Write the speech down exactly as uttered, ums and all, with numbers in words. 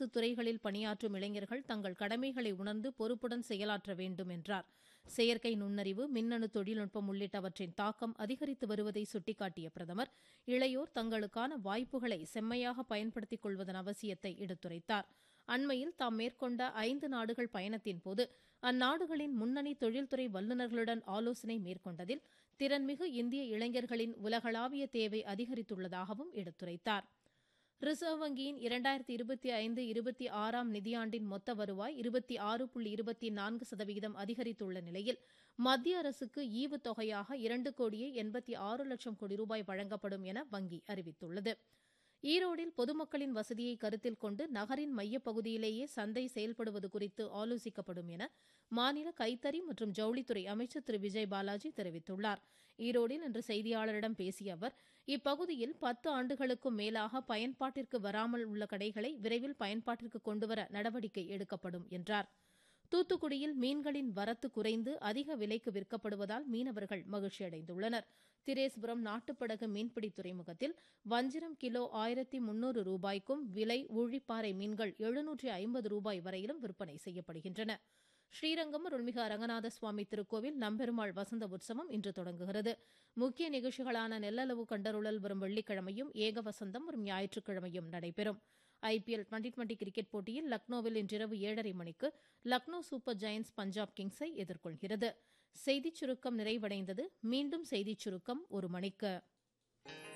அரசு துறைகளில் பணியாற்றும் இளைஞர்கள் தங்கள் கடமைகளை உணர்ந்து பொறுப்புடன் செயலாற்ற வேண்டும் என்றார். செயற்கை நுண்ணறிவு, மின்னணு தொழில்நுட்பம் உள்ளிட்டவற்றின் தாக்கம் அதிகரித்து வருவதை சுட்டிக்காட்டிய பிரதமர், இளையோர் தங்களுக்கான வாய்ப்புகளை செம்மையாக பயன்படுத்திக் கொள்வதன் அவசியத்தை எடுத்துரைத்தார். அண்மையில் தாம் மேற்கொண்ட ஐந்து நாடுகள் பயணத்தின் போது அந்நாடுகளின் முன்னணி தொழில்துறை வல்லுநர்களுடன் ஆலோசனை மேற்கொண்டதில் திறன்மிகு இந்திய இளைஞர்களின் உலகளாவிய தேவை அதிகரித்துள்ளதாகவும் எடுத்துரைத்தார். ரிசர்வ் வங்கியின் இரண்டாயிரத்தி இருபத்தி ஐந்து இருபத்தி ஆறாம் நிதியாண்டின் மொத்த வருவாய் இருபத்தி ஆறு புள்ளி இருபத்தி நான்கு சதவீதம் அதிகரித்துள்ள நிலையில் மத்திய அரசுக்கு ஈவுத் தொகையாக இரண்டு கோடியே எண்பத்தி ஆறு லட்சம் கோடி ரூபாய் வழங்கப்படும் என வங்கி அறிவித்துள்ளது. ஈரோடில் பொதுமக்களின் வசதியை கருத்தில் கொண்டு நகரின் மையப்பகுதியிலேயே சந்தை செயல்படுவது குறித்து ஆலோசிக்கப்படும் என மாநில கைத்தறி மற்றும் ஜவுளித்துறை அமைச்சர் திரு விஜய் பாலாஜி தெரிவித்துள்ளார். ஈரோடில் இன்று செய்தியாளரிடம் பேசிய அவர், இப்பகுதியில் பத்து ஆண்டுகளுக்கும் மேலாக பயன்பாட்டிற்கு வராமல் உள்ள கடைகளை விரைவில் பயன்பாட்டிற்கு கொண்டுவர நடவடிக்கை எடுக்கப்படும் என்றார். தூத்துக்குடியில் மீன்களின் வரத்து குறைந்து அதிக விலைக்கு விற்கப்படுவதால் மீனவர்கள் மகிழ்ச்சியடைந்துள்ளனர். திரேஸ்புரம் நாட்டுப்படகு மீன்பிடி துறைமுகத்தில் வஞ்சிரம் கிலோ ஆயிரத்தி முன்னூறு ரூபாய்க்கும் விலை ஊழிப்பாறை மீன்கள் எழுநூற்றி ஐம்பது ரூபாய் வரையிலும் விற்பனை செய்யப்படுகின்றன. ஸ்ரீரங்கம் அருள்மிகு அரங்கநாத சுவாமி திருக்கோவில் நம்பெருமாள் வசந்த உற்சவம் இன்று தொடங்குகிறது. முக்கிய நிகழ்ச்சிகளான நெல்லளவு கண்டருளல் வரும் வெள்ளிக்கிழமையும், ஏக வசந்தம் வரும் ஞாயிற்றுக்கிழமையும் நடைபெறும். ஐபிஎல் டுவெண்டி டுவெண்டி கிரிக்கெட் போட்டியில் லக்னோவில் இன்றிரவு ஏழரை மணிக்கு லக்னோ சூப்பர் ஜெயண்ட்ஸ் பஞ்சாப் கிங்ஸை எதிர்கொள்கிறது. செய்திச் சுருக்கம் நிறைவடைந்தது. மீண்டும் செய்திச் சுருக்கம் ஒரு மணிக்கு.